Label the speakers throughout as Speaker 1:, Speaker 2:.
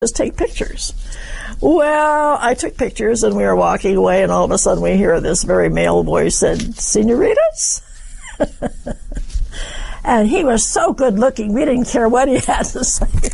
Speaker 1: Just take pictures. Well, I took pictures, and we were walking away, and all of a sudden we hear this very male voice said, "Senoritas?" And he was so good looking, we didn't care what he had to say.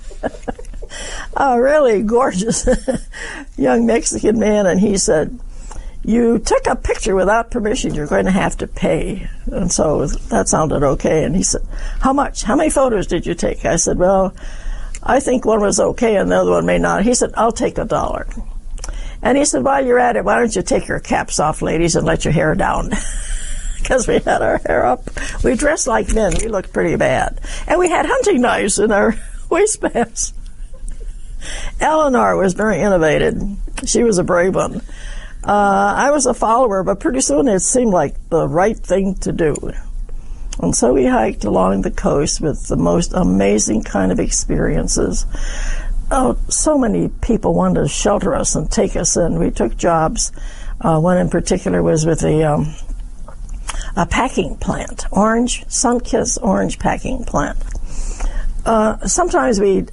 Speaker 1: A really gorgeous young Mexican man, and he said, "You took a picture without permission, you're going to have to pay." And so that sounded okay. And he said, "How much? How many photos did you take?" I said, "Well, I think one was okay and the other one may not." He said, "I'll take $1. And he said, "While you're at it, why don't you take your caps off, ladies, and let your hair down?" Because we had our hair up. We dressed like men. We looked pretty bad. And we had hunting knives in our waistbands. Eleanor was very innovative. She was a brave one. I was a follower, but pretty soon it seemed like the right thing to do. And so we hiked along the coast with the most amazing kind of experiences. Oh, so many people wanted to shelter us and take us in. We took jobs. One in particular was with a packing plant, Sunkist orange packing plant. Sometimes it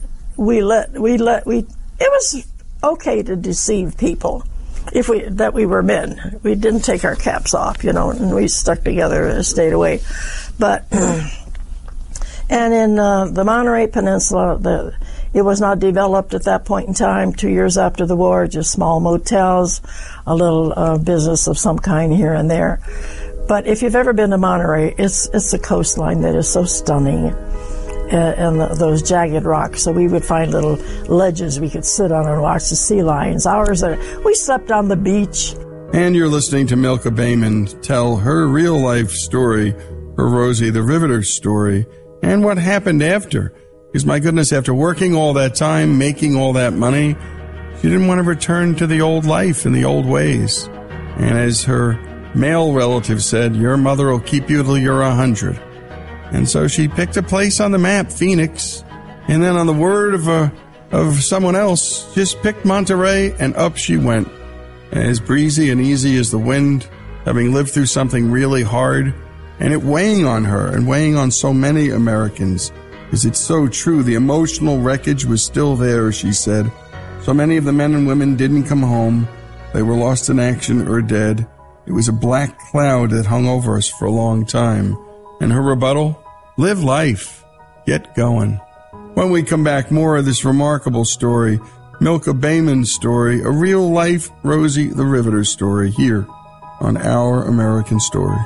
Speaker 1: was okay to deceive people that we were men. We didn't take our caps off, and we stuck together and stayed away. But and in the Monterey Peninsula, it was not developed at that point in time. 2 years after the war, just small motels, a little business of some kind here and there. But if you've ever been to Monterey, it's the coastline that is so stunning, and those jagged rocks. So we would find little ledges we could sit on and watch the sea lions. We slept on the beach.
Speaker 2: And you're listening to Milka Bayman tell her real-life story, her Rosie the Riveter story, and what happened after. Because, my goodness, after working all that time, making all that money, she didn't want to return to the old life and the old ways. And as her male relative said, "Your mother will keep you till you're 100. And so she picked a place on the map, Phoenix, and then on the word of someone else, just picked Monterey, and up she went. As breezy and easy as the wind, having lived through something really hard, and it weighing on her and weighing on so many Americans, because it's so true. The emotional wreckage was still there, she said. So many of the men and women didn't come home. They were lost in action or dead. It was a black cloud that hung over us for a long time. And her rebuttal? Live life. Get going. When we come back, more of this remarkable story, Milka Bayman's story, a real-life Rosie the Riveter story, here on Our American Stories.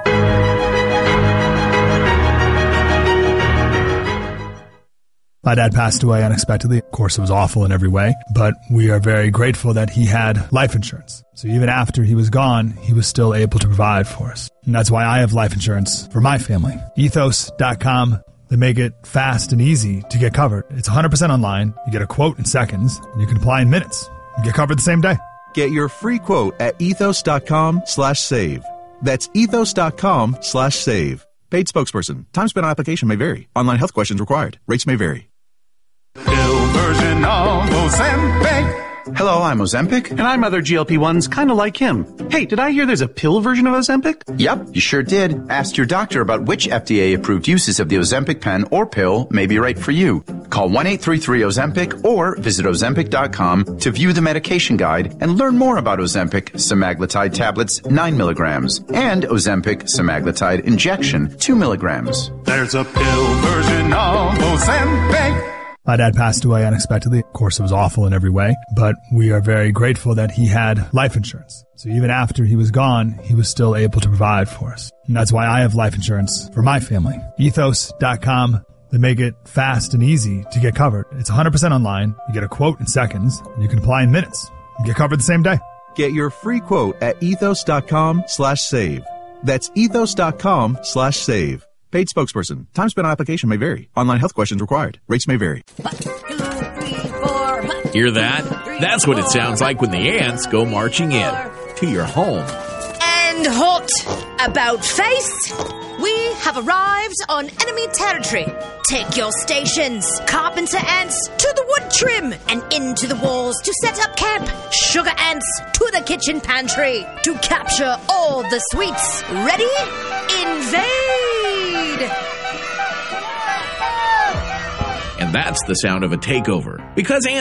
Speaker 3: My dad passed away unexpectedly. Of course, it was awful in every way, but we are very grateful that he had life insurance. So even after he was gone, he was still able to provide for us. And that's why I have life insurance for my family. Ethos.com. They make it fast and easy to get covered. It's 100% online. You get a quote in seconds, and you can apply in minutes. You get covered the same day.
Speaker 4: Get your free quote at ethos.com/save. That's ethos.com/save. Paid spokesperson. Time spent on application may vary. Online health questions required. Rates may vary.
Speaker 5: Pill version of Ozempic.
Speaker 6: Hello, I'm Ozempic.
Speaker 7: And I'm other GLP-1s kind of like him. Hey, did I hear there's a pill version of Ozempic?
Speaker 6: Yep, you sure did. Ask your doctor about which FDA-approved uses of the Ozempic pen or pill may be right for you. Call 1-833-OZEMPIC or visit Ozempic.com to view the medication guide and learn more about Ozempic semaglutide tablets 9 milligrams and Ozempic semaglutide injection 2 milligrams.
Speaker 5: There's a pill version of Ozempic.
Speaker 3: My dad passed away unexpectedly. Of course, it was awful in every way, but we are very grateful that he had life insurance. So even after he was gone, he was still able to provide for us. And that's why I have life insurance for my family. Ethos.com. They make it fast and easy to get covered. It's 100% online. You get a quote in seconds, and you can apply in minutes. You get covered the same day.
Speaker 4: Get your free quote at ethos.com/save. That's ethos.com/save. Paid spokesperson. Time spent on application may vary. Online health questions required. Rates may vary.
Speaker 8: 1, 2, 3, 4.
Speaker 9: Hear that? That's what it sounds like when the ants go marching in to your home.
Speaker 8: And hot about face. We have arrived on enemy territory. Take your stations, carpenter ants, to the wood trim and into the walls to set up camp. Sugar ants to the kitchen pantry to capture all the sweets. Ready? Invade!
Speaker 9: And And that's the sound of a takeover. Because